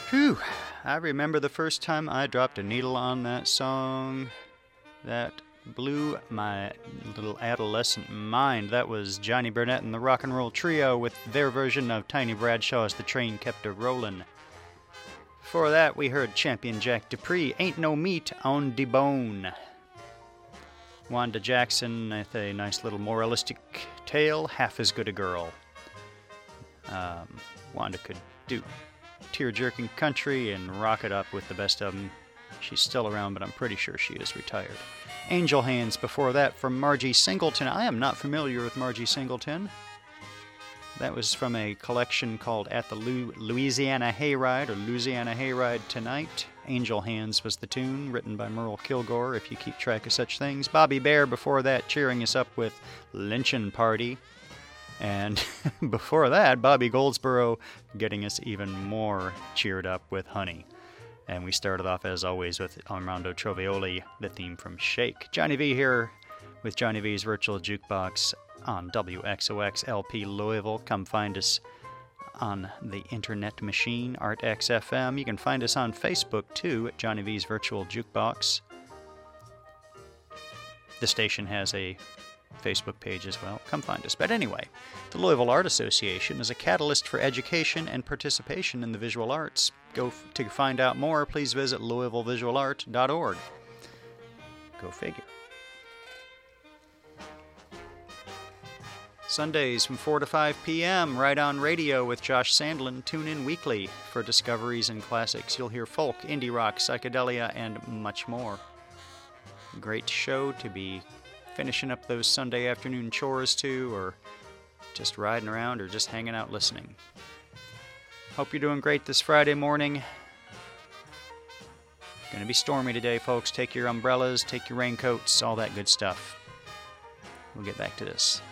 Whew, I remember the first time I dropped a needle on that song. That blew my little adolescent mind. That was Johnny Burnett and the Rock and Roll Trio with their version of Tiny Bradshaw's The Train Kept A-Rollin'. Before that, we heard Champion Jack Dupree, Ain't No Meat on de Bone. Wanda Jackson with a nice little moralistic tale, Half as Good a Girl. Wanda could do tear-jerking country and rock it up with the best of them. She's still around, but I'm pretty sure she is retired. Angel Hands before that from Margie Singleton. I am not familiar with Margie Singleton. That was from a collection called At the Louisiana Hayride, or Louisiana Hayride Tonight. Angel Hands was the tune, written by Merle Kilgore, if you keep track of such things. Bobby Bare before that, cheering us up with Lynching Party. And before that, Bobby Goldsboro getting us even more cheered up with Honey. And we started off, as always, with Armando Trovioli, the theme from Shake. Johnny V here with Johnny V's Virtual Jukebox on WXOX LP Louisville. Come find us on the internet machine, ArtXFM. You can find us on Facebook, too, at Johnny V's Virtual Jukebox. The station has a Facebook page as well. Come find us. But anyway, the Louisville Art Association is a catalyst for education and participation in the visual arts. To find out more, please visit LouisvilleVisualArt.org. Go figure. Sundays from 4 to 5 p.m. right on radio with Josh Sandlin. Tune in weekly for discoveries and classics. You'll hear folk, indie rock, psychedelia, and much more. Great show to be finishing up those Sunday afternoon chores to, or just riding around, or just hanging out listening. Hope you're doing great this Friday morning. Gonna be stormy today, folks. Take your umbrellas, take your raincoats, all that good stuff. We'll get back to this.